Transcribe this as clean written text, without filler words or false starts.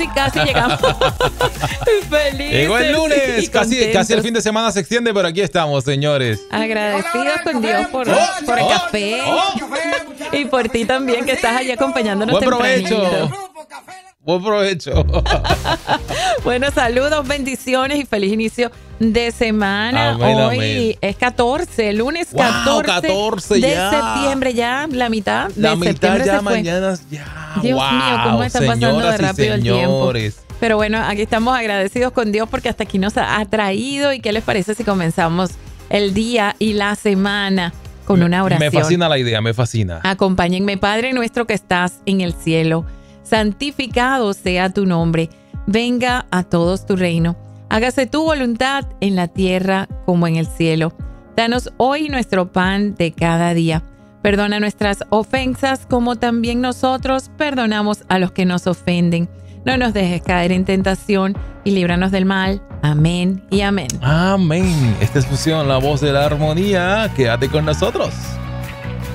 casi llegamos. Felices. Llegó el lunes, casi el fin de semana se extiende, pero aquí estamos, señores. Agradecidos con Dios por el café. Y por ti también, que estás allí acompañándonos. Buen provecho. Buen provecho. Bueno, saludos, bendiciones y feliz inicio de semana. Amén, Hoy amén. es 14, lunes Wow, 14 ya. de septiembre, ya la mitad de La mitad septiembre ya, se fue. mañana ya. Dios wow, mío, cómo está pasando de señoras y rápido el tiempo. señores. Pero bueno, aquí estamos agradecidos con Dios porque hasta aquí nos ha traído. ¿Y qué les parece si comenzamos el día y la semana con una oración? Me fascina la idea, me fascina. Acompáñenme. Padre nuestro que estás en el cielo, santificado sea tu nombre. Venga a todos tu reino. Hágase tu voluntad en la tierra como en el cielo. Danos hoy nuestro pan de cada día. Perdona nuestras ofensas como también nosotros perdonamos a los que nos ofenden. No nos dejes caer en tentación y líbranos del mal. Amén y amén. Amén. Esta es Fusión, la voz de la armonía. Quédate con nosotros.